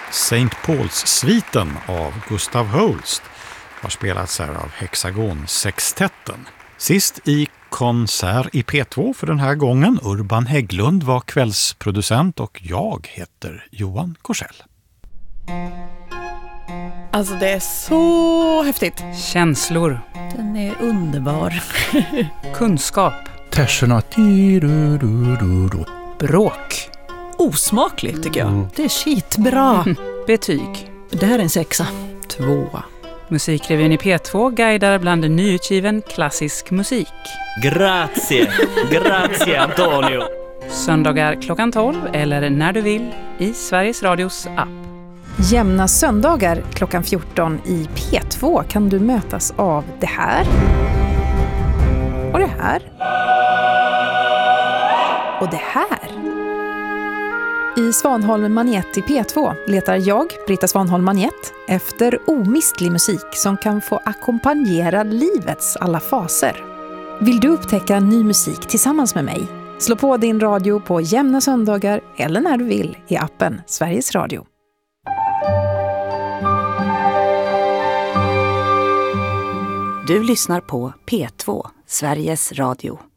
St. Pauls-sviten av Gustav Holst har spelats här av Hexagon-sextetten. Sist i konsert i P2 för den här gången. Urban Hägglund var kvällsproducent och jag heter Johan Korsell. Alltså det är så häftigt. Känslor. Den är underbar. Kunskap. Terserna. Bråk. Osmakligt tycker jag. Det är skitbra. Betyg. Det här är en 6. 2. Musikrevyn i P2 guidar bland nyutgiven klassisk musik. Grazie Antonio. Söndagar klockan 12 eller när du vill i Sveriges Radios app. Jämna söndagar klockan 14 i P2 kan du mötas av det här. Och det här. Och det här. I Svanholm Magnet i P2 letar jag, Britta Svanholm Magnet, efter omistlig musik som kan få ackompanjera livets alla faser. Vill du upptäcka ny musik tillsammans med mig? Slå på din radio på jämna söndagar eller när du vill i appen Sveriges Radio. Du lyssnar på P2, Sveriges Radio.